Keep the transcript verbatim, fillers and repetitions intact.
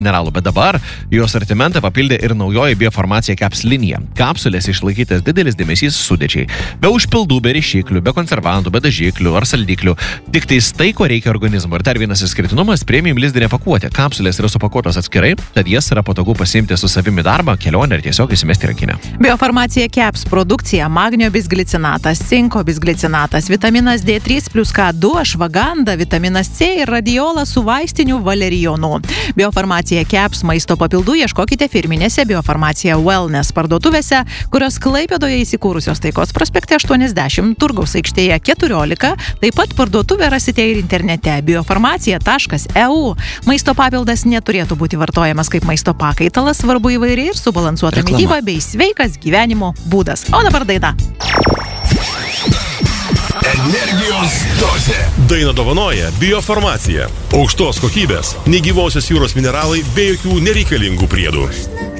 mineralų, bet dabar jos sortimentą papildė ir naujoji biofarmacija Caps linija. Kapsulės išlaikytas didelis dėmesys sudėčiai. Be užpildų, be ryšiklių, be konservantų, be dažiklių ar saldiklių. Tik tai tai, ko reikia organizmui. Ir dar vienas išskirtinumas - premium lizdinė pakuotė. Kapsulės yra supakuotos atskirai, tad jas yra patogu pasiimti su savimi darbą, kelionę ir tiesiog įsimesti rankinę. Biofarmacija Caps produkcija - magnio bisglicinatas, cinko bisglicinatas, vitaminas D trys plus K du, ašvaganda, vitaminas C ir radiolas su vaistiniu valerijonu. Biofarmacija Caps maisto papildų ieškokite firminėse Biofarmacija Wellness parduotuvėse, kurios Klaipėdoje įsikūrusios Taikos prospekte aštuoniasdešimt, Turgaus aikštėje keturiolika, taip pat parduotuvę rasite ir internete biofarmacija taškas e u. Maisto papildas neturėtų būti vartojamas kaip maisto pakaitalas, svarbu įvairi ir subalansuota mityba bei sveikas gyvenimo būdas. O dabar daina. Energijos dozė. Dainą dovanoja Biofarmacija. Aukštos kokybės, negyvosios jūros mineralai be jokių nereikalingų priedų.